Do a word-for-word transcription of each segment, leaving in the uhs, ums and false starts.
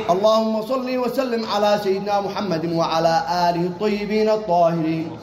اللهم صل وسلم على سيدنا محمد وعلى آله الطيبين الطاهرين.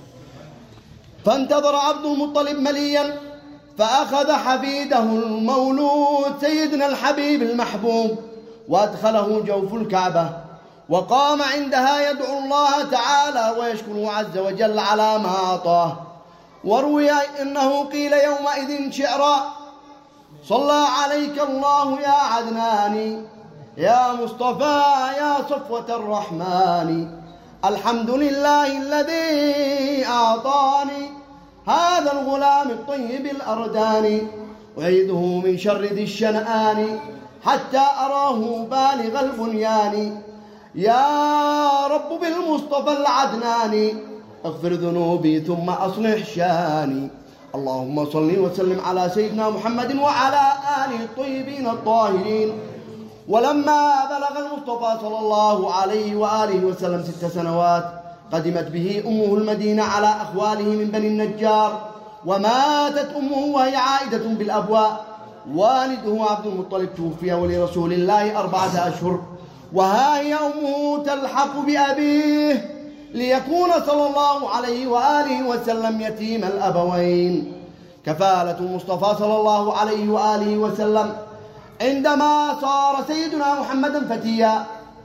فانتظر عبد المطلب مليا فأخذ حفيده المولود سيدنا الحبيب المحبوب وأدخله جوف الكعبة، وقام عندها يدعو الله تعالى ويشكره عز وجل على ما أعطاه. وروي إنه قيل يومئذ شعرا: صلى عليك الله يا عدنان، يا مصطفى يا صفوة الرحمن، الحمد لله الذي أعطاني هذا الغلام الطيب الأرداني، أعيده من شر ذي الشنآن حتى أراه بالغ البنيان. يا رب بالمصطفى العدناني اغفر ذنوبي ثم أصلح شاني. اللهم صل وسلم على سيدنا محمد وعلى آله الطيبين الطاهرين. ولما بلغ المصطفى صلى الله عليه وآله وسلم ست سنوات قدمت به أمه المدينة على أخواله من بني النجار، وماتت أمه وهي عائدة بالأبواء. والده عبد المطلب توفي ولرسول الله أربعة أشهر، وها هي أمه تلحق بأبيه ليكون صلى الله عليه وآله وسلم يتيم الأبوين. كفالة المصطفى صلى الله عليه وآله وسلم عندما صار سيدنا محمدا فتيا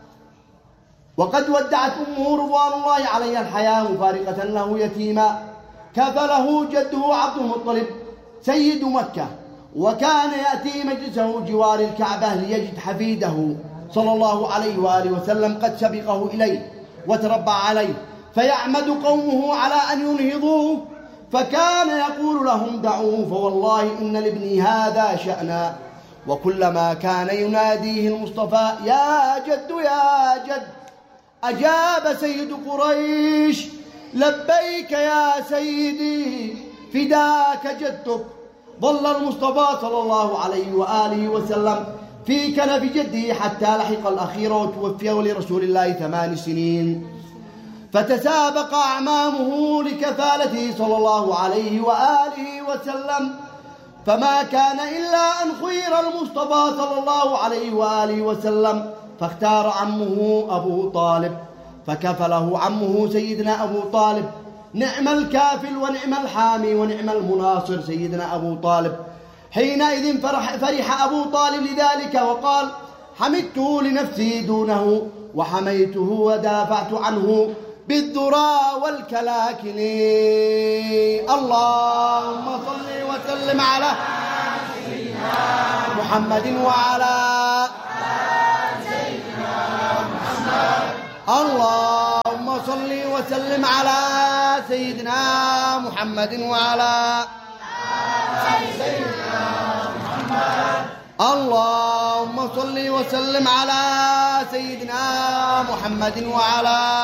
وقد ودعت أمه رضوان الله عليها الحياة مفارقة له يتيما، كفله جده عبد المطلب سيد مكة، وكان يأتي مجلسه جوار الكعبة ليجد حفيده صلى الله عليه وآله وسلم قد سبقه إليه وتربى عليه، فيعمد قومه على أن ينهضوه، فكان يقول لهم: دعوه فوالله إن لابني هذا شأنا. وكلما كان يناديه المصطفى: يا جد يا جد، أجاب سيد قريش: لبيك يا سيدي فداك جدك. ظل المصطفى صلى الله عليه وآله وسلم في كنف جده حتى لحق الأخير وتوفي ولرسول الله ثمان سنين. فتسابق أعمامه لكفالته صلى الله عليه وآله وسلم، فما كان إلا أن خير المصطفى صلى الله عليه وآله وسلم، فاختار عمه أبو طالب، فكفله عمه سيدنا أبو طالب. نعم الكافل ونعم الحامي ونعم المناصر سيدنا أبو طالب. حينئذ فرح, فرح أبو طالب لذلك وقال: حمدته لنفسي دونه، وحميته ودافعت عنه بالذرى والكلاكل. اللهم صل وسلم على محمد وعلى سيدنا محمد. اللهم صل وسلم على سيدنا محمد وعلى سيدنا محمد. اللهم صل وسلم على سيدنا محمد وعلى